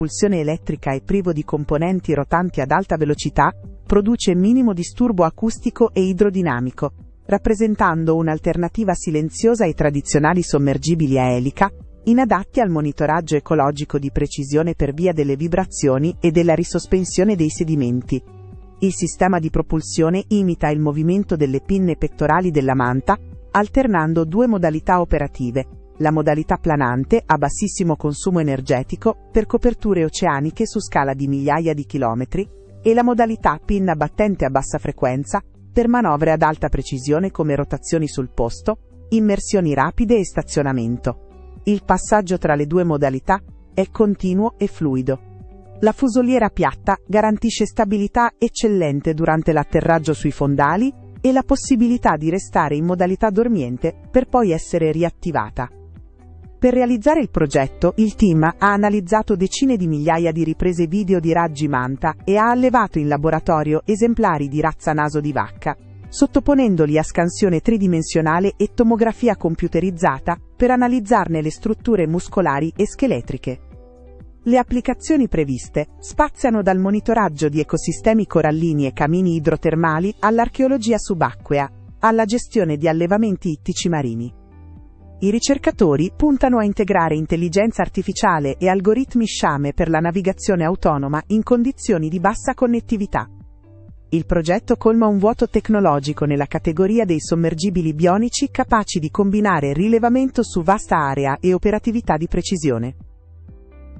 propulsione elettrica e privo di componenti rotanti ad alta velocità, produce minimo disturbo acustico e idrodinamico, rappresentando un'alternativa silenziosa ai tradizionali sommergibili a elica, inadatti al monitoraggio ecologico di precisione per via delle vibrazioni e della risospensione dei sedimenti. Il sistema di propulsione imita il movimento delle pinne pettorali della manta, alternando due modalità operative: la modalità planante a bassissimo consumo energetico per coperture oceaniche su scala di migliaia di chilometri e la modalità pinna battente a bassa frequenza per manovre ad alta precisione come rotazioni sul posto, immersioni rapide e stazionamento. Il passaggio tra le due modalità è continuo e fluido. La fusoliera piatta garantisce stabilità eccellente durante l'atterraggio sui fondali e la possibilità di restare in modalità dormiente per poi essere riattivata. Per realizzare il progetto, il team ha analizzato decine di migliaia di riprese video di raggi manta e ha allevato in laboratorio esemplari di razza naso di vacca, sottoponendoli a scansione tridimensionale e tomografia computerizzata per analizzarne le strutture muscolari e scheletriche. Le applicazioni previste spaziano dal monitoraggio di ecosistemi corallini e camini idrotermali all'archeologia subacquea, alla gestione di allevamenti ittici marini. I ricercatori puntano a integrare intelligenza artificiale e algoritmi sciame per la navigazione autonoma in condizioni di bassa connettività. Il progetto colma un vuoto tecnologico nella categoria dei sommergibili bionici capaci di combinare rilevamento su vasta area e operatività di precisione.